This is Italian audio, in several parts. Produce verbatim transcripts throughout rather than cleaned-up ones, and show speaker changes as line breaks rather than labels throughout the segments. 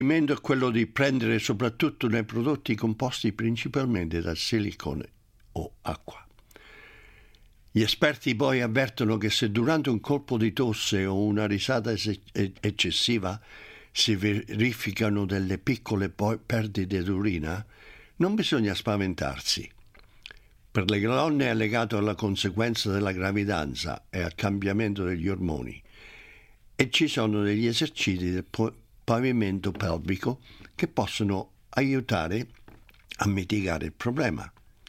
Il è quello di prendere soprattutto nei prodotti composti principalmente da silicone o acqua. Gli esperti poi avvertono che se durante un colpo di tosse o una risata eccessiva si verificano delle piccole perdite d'urina, non bisogna spaventarsi. Per le donne è legato alla conseguenza della gravidanza e al cambiamento degli ormoni, e ci sono degli esercizi del pavimento pelvico che possono aiutare a mitigare il problema.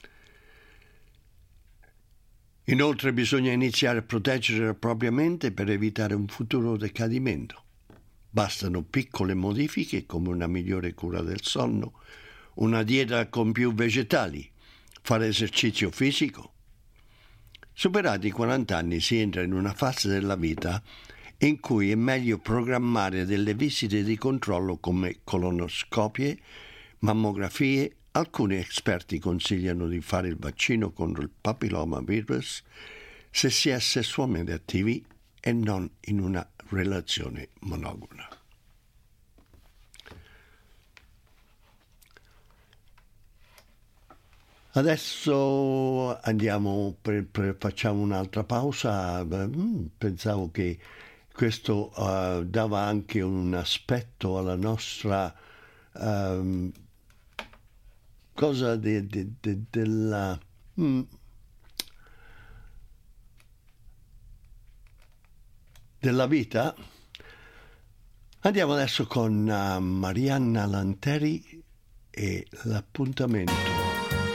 Inoltre bisogna iniziare a proteggere la propria mente per evitare un futuro decadimento. Bastano piccole modifiche come una migliore cura del sonno, una dieta con più vegetali, fare esercizio fisico. Superati i quaranta anni si entra in una fase della vita in cui è meglio programmare delle visite di controllo come colonoscopie, mammografie. Alcuni esperti consigliano di fare il vaccino contro il papillomavirus se si è sessualmente attivi e non in una relazione monogama. Adesso andiamo per, per, facciamo un'altra pausa. Pensavo che questo uh, dava anche un aspetto alla nostra um, cosa de, de, de, della mm, della vita. Andiamo adesso con uh, Marianna Lanteri e l'appuntamento.